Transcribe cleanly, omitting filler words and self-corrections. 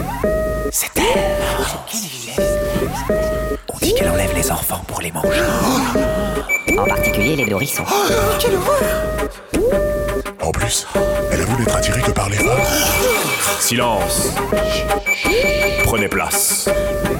C'est elle. On dit qu'elle enlève les enfants pour les manger. En particulier les nourrissons. Quelle horreur! En plus, elle avoue n'être attirée que par les femmes. Silence. Prenez place.